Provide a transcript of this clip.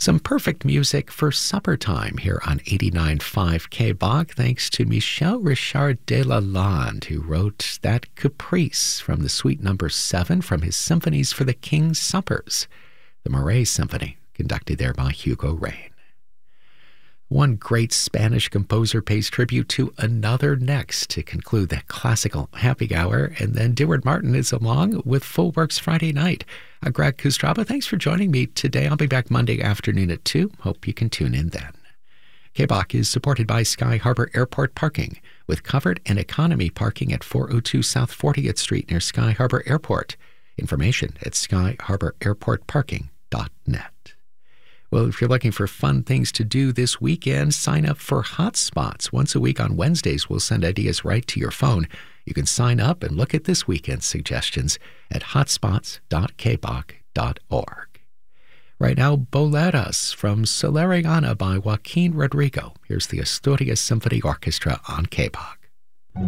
Some perfect music for supper time here on 89.5 KBOG, thanks to Michel Richard Delalande, who wrote that Caprice from the Suite Number 7 from his Symphonies for the King's Suppers, the Murray Symphony, conducted there by Hugo Rain. One great Spanish composer pays tribute to another next to conclude that classical happy hour, and then Deward Martin is along with Full Works Friday night. Greg Kustraba, thanks for joining me today. I'll be back Monday afternoon at 2. Hope you can tune in then. KBOG is supported by Sky Harbor Airport Parking, with covered and economy parking at 402 South 40th Street near Sky Harbor Airport. Information at skyharbораirportparking.net. Well, if you're looking for fun things to do this weekend, sign up for Hotspots. Once a week on Wednesdays, we'll send ideas right to your phone. You can sign up and look at this weekend's suggestions at hotspots.kbog.org. Right now, Boleras from Soleriana by Joaquin Rodrigo. Here's the Asturias Symphony Orchestra on KBOG.